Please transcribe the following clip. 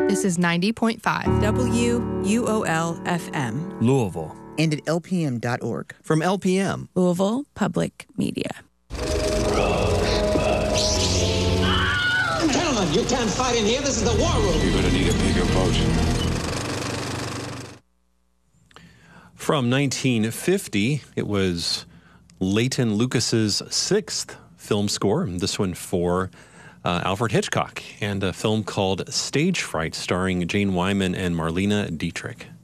This is 90.5 WUOL-FM. Louisville. And at lpm.org. From LPM. Louisville Public Media. Gentlemen, you can't fight in here. This is the war room. You're going to need a bigger boat. From 1950, it was Leighton Lucas's sixth film score, this one for Alfred Hitchcock, and a film called Stage Fright, starring Jane Wyman and Marlene Dietrich.